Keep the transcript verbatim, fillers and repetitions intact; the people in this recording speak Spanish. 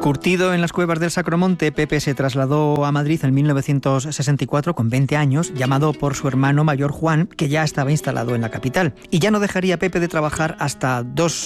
Curtido en las cuevas del Sacromonte, Pepe se trasladó a Madrid en mil novecientos sesenta y cuatro con veinte años, llamado por su hermano mayor Juan, que ya estaba instalado en la capital. Y ya no dejaría Pepe de trabajar hasta dos